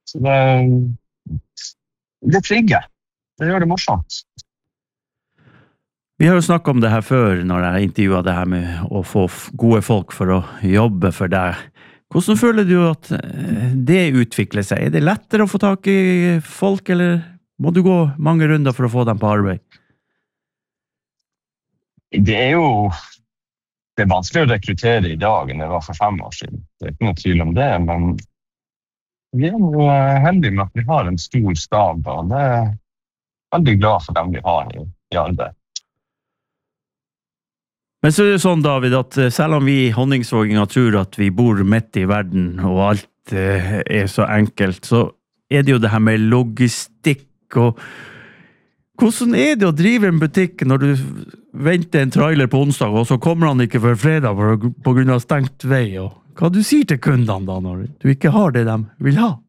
Så det trigger. Det gjør det morsomt. Vi har jo snakket om det her før, når jeg intervjuet det her med å få gode folk for å jobbe for deg. Hvordan føler du at det utvikler seg? Det lettere å få tak i folk, eller må du gå mange runder for å få dem på arbeid? Det er vanskelig å rekruttere i dag enn det var for 5 år siden. Det ikke noe tvil om det, men vi jo heldige med at vi har en stor stab, og det veldig glad for dem vi har i arbeid. Men så det sånn, David, at selv om vi honningsvåginger tror at vi bor midt i verden, og alt så enkelt, så det jo det her med logistikk, og hvordan det å drive en butikk når du venter en trailer på onsdag, og så kommer han ikke før fredag på grunn av stengt vei, og hva du sier til kundene da, når du ikke har det de vil ha?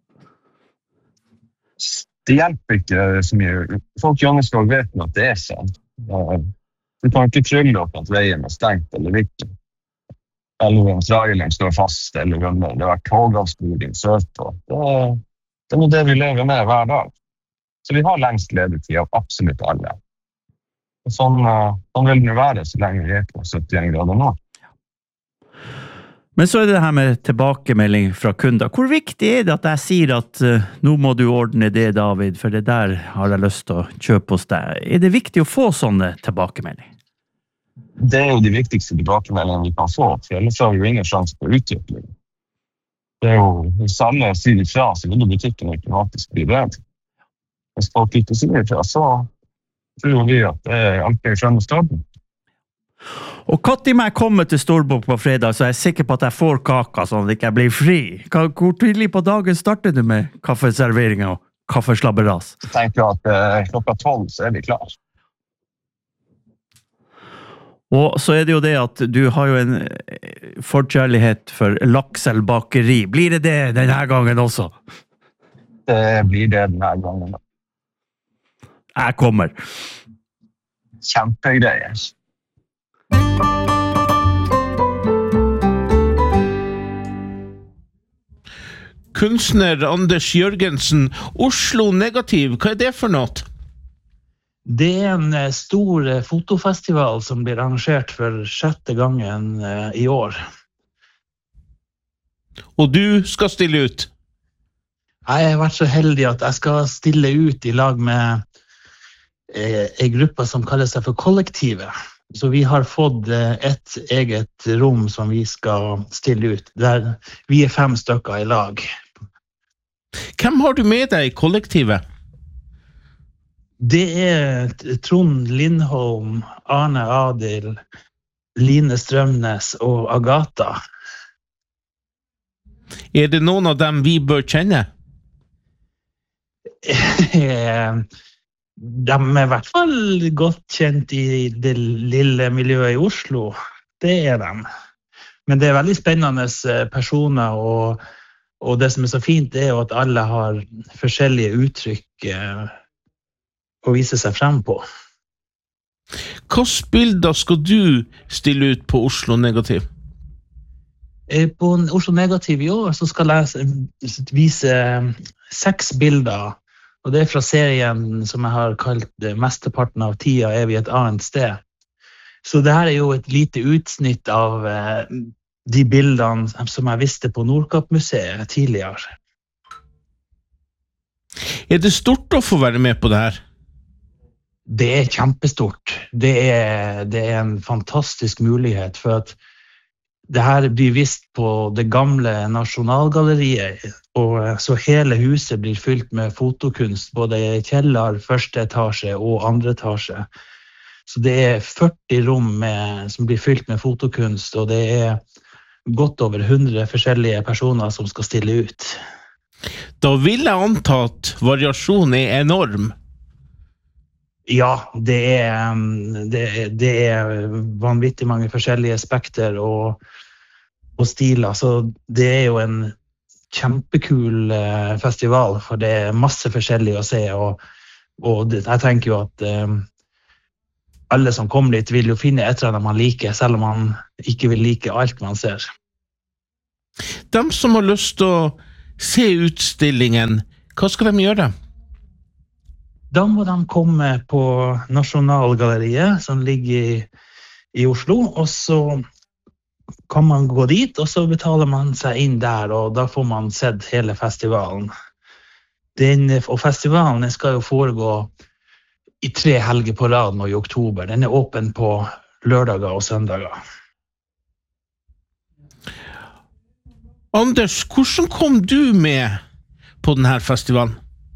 Det hjelper ikke så mye. Folk i Honningsvåg vet at det sånn. Du kan ikke trylle opp at veien stengt eller ikke. Eller om traileren står fast, eller om det har vært togavsporing sørpå. Det det vi lever med hver dag. Så vi har lengst ledetid av absolutt alle. Og sånn vil det være så lenge vi på 71 grader nå. Men så det her med tilbakemelding fra kunder. Hvor viktig det at jeg sier at nå må du ordne det, David, for det der har jeg lyst til å kjøpe hos deg. Det viktig å få sånne tilbakemelding? Det jo de viktigste tilbakemeldingene vi kan få, for ellers har vi jo ingen sjanse på utvikling. Det jo, hvis alle sier ifra, så vil butikken automatisk bli bedre. Hvis folk ikke sier ifra, så tror vi at det alltid skjønner staden. Og når jeg kommer til Storbukk på fredag, så jeg sikker på at jeg får kaka, sånn at jeg ikke blir fri. Hvor tidlig på dagen starter du med kaffeservering og kaffeslabberas? Jeg tenker at klokka 12 så vi klar. Og så det jo det at du har jo en forkjærlighet for lakselbakeri. Blir det denne gangen også? Det blir det denne gangen. Jeg kommer. Kjempegreier. Kunstner Anders Jørgensen, Oslo Negativ, hva det for noe? Det en stor fotofestival som blir arrangert for 6. gangen i år. Og du skal stille ut? Jeg har vært så heldig at jeg skal stille ut i lag med en gruppe som kaller seg for Kollektivet. Så vi har fått et eget rom som vi skal stille ut, der vi 5 stykker i lag. Hvem har du med deg i Kollektivet? Det Trond Lindholm, Arne Adil, Line Strømnes og Agatha. Det noen av dem vi bør kjenne? De I hvert fall godt kjent i det lille miljøet i Oslo. Det de. Men det veldig spennende personer, og det som så fint jo at alle har forskjellige uttrykk å vise seg frem på. Hvilke bilder skal du stille ut på Oslo Negativ? På Oslo Negativ i år så skal jeg vise 6 bilder, og det fra serien som jeg har kalt Mesteparten av tida vi et annet sted. Så det her jo et lite utsnitt av de bildene som jeg visste på Nordkapp-museet tidligere. Det stort å få være med på det her? Det kjempestort. Det en fantastisk mulighet, for at det her blir vist på det gamle Nasjonalgalleriet, og så hele huset blir fylt med fotokunst, både i kjeller, første etasje og andre etasje. Så det 40 rom som blir fylt med fotokunst, og det godt over 100 forskjellige personer som skal stille ut. Da vil jeg anta at variasjonen enorm. Ja, det vanvittig mange forskjellige spekter og stiler, så det jo en kjempekul festival, for det masse forskjellig å se, og jeg tenker jo at alle som kommer dit vil jo finne et eller annet man liker, selv om man ikke vil like alt man ser. De som har lyst til å se utstillingen, hva skal de gjøre? Da må de komme på Nasjonalgalleriet, som ligger i Oslo, og så kan man gå dit, og så betaler man seg inn der, og da får man sett hele festivalen. Og festivalen skal jo foregå i 3 helger på rad nå i oktober. Den åpen på lørdager og søndager. Anders, hvordan kom du med på denne festivalen?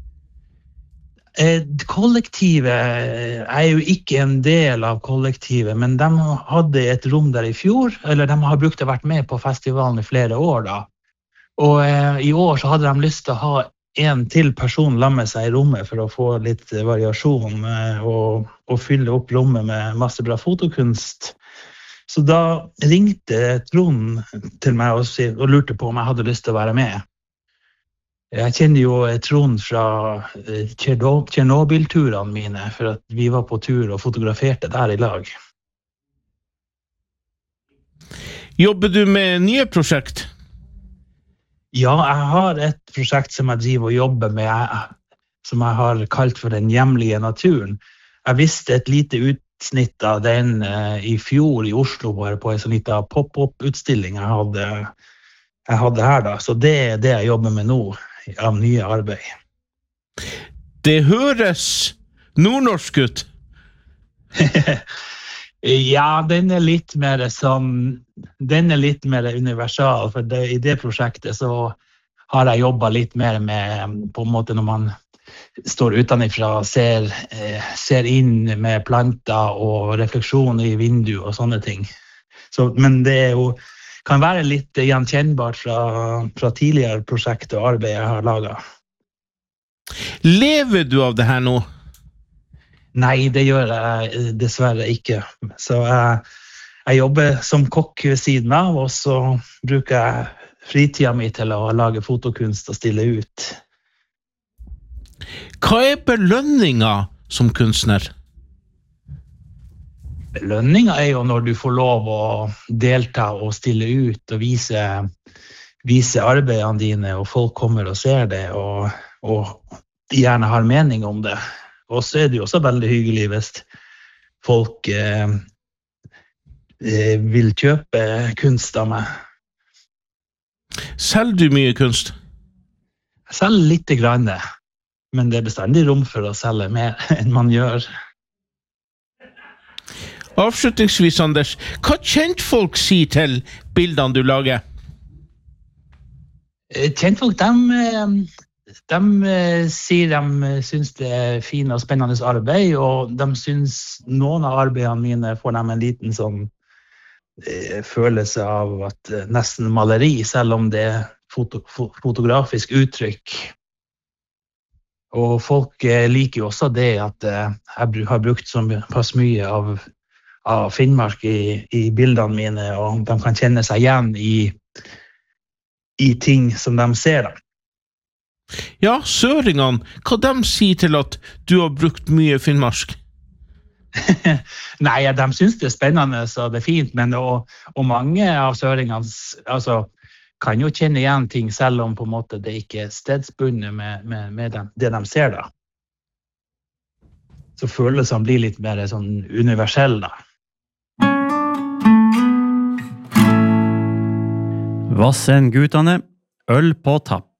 Kollektivet jo ikke en del av kollektivet, men de hadde et rom der i fjor, eller de har brukt å vært med på festivalen i flere år da. Og i år så hadde de lyst til å ha en til person lamme seg i rommet for å få litt variasjon og fylle opp rommet med masse bra fotokunst. Så da ringte Trond til meg og lurte på om jeg hadde lyst til å være med. Jeg kjenner jo Trond fra Tjernobyl-turene mine, for at vi var på tur og fotograferte der i lag. Jobber du med nye prosjekt? Ja, jeg har et prosjekt som jeg driver og jobber med, som jeg har kalt for den hjemlige naturen. Jeg visste et lite utsnitt av den i fjor i Oslo, bare på en sånn liten pop-up-utstilling jeg hadde her da. Så det det jeg jobber med nå, av nye arbeid. Det høres nordnorsk ut. Ja, den litt mer sånn, den litt mer universal, for i det prosjektet så har jeg jobbet litt mer med, på en måte når man står utenifra, ser inn med planter og refleksjon i vinduet og sånne ting. Så, men det jo kan være litt gjenkjennbart fra tidligere prosjekt og arbeid jeg har laget. Lever du av det her nå? Nei, det gjør jeg dessverre ikke. Så jeg jobber som kokk ved siden av, og så bruker jeg fritiden min til å lage fotokunst og stille ut. Hva belønningen som kunstner? Belønningen jo når du får lov å delta og stille ut og vise arbeidene dine, og folk kommer og ser det, og de gjerne har mening om det. Og så det jo også veldig hyggelig hvis folk vil kjøpe kunst av meg. Selger du mye kunst? Jeg selger litt grann, men det bestandig rom for å selge mer enn man gjør. Avslutningsvis, Anders, hva kjentfolk sier til bildene du lager? Kjentfolk, de sier de synes det fint og spennende arbeid, og de synes noen av arbeidene mine får dem en liten sånn følelse av at nesten maleri, selv om det fotografisk uttrykk. Og folk liker jo også det at jeg har brukt så pass mye av Finnmark i bildene mine, og de kan kjenne seg igjen i ting som de ser da. Ja, søringene, hva de sier til at du har brukt mye finnmark? Nei, de synes det spennende, så det fint, men og mange av søringene kan jo kjenne igjen ting, selv om på en måte det ikke stedsbundet med det de ser da. Så følelsene blir litt mer sånn universelle da. Vassen guttane, øl på tapp.